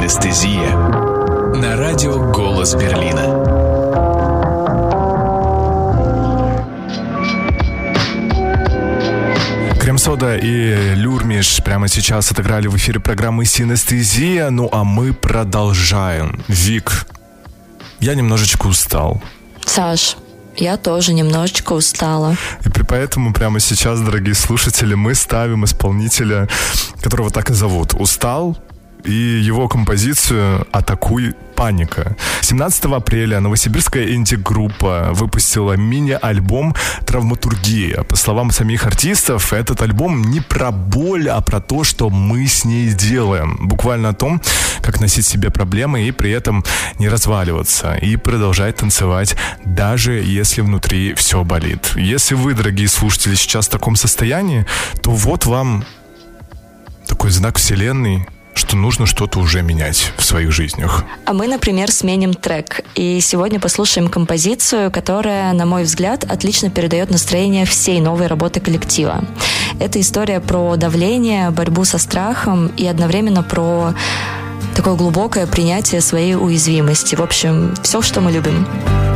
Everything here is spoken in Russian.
Синестезия на радио «Голос Берлина». Крем-сода и Люрмиш прямо сейчас отыграли в эфире программы «Синестезия». Ну а мы продолжаем. Вик, я немножечко устал. Саш, я тоже немножечко устала. И поэтому прямо сейчас, дорогие слушатели, мы ставим исполнителя, которого так и зовут, «Устал», и его композицию «Атакуй, паника». 17 апреля новосибирская инди-группа выпустила мини-альбом «Травматургия». По словам самих артистов, этот альбом не про боль, а про то, что мы с ней делаем. Буквально о том, как носить в себе проблемы и при этом не разваливаться и продолжать танцевать, даже если внутри все болит. Если вы, дорогие слушатели, сейчас в таком состоянии, то вот вам такой знак вселенной, что нужно что-то уже менять в своих жизнях. А мы, например, сменим трек. И сегодня послушаем композицию, которая, на мой взгляд, отлично передает настроение всей новой работы коллектива. Это история про давление, борьбу со страхом и одновременно про такое глубокое принятие своей уязвимости. В общем, все, что мы любим.